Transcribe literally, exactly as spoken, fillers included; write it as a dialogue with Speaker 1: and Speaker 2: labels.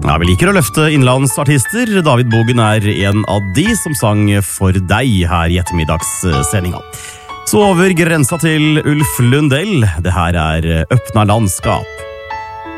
Speaker 1: Ja, vi liker å løfte innenlandsartister. David Bogen er en av de som sang For deg her i ettermiddagssendinga. Så over grensa til Ulf Lundell. Det her er Øppna landskap.